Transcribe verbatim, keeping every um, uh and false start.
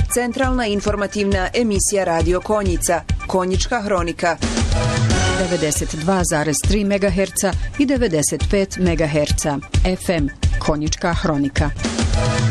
Centralna informativna emisija Radio Konjica, Konjička hronika. devedeset dva zarez tri megaherca i devedeset pet megaherca. F M, Konjička hronika.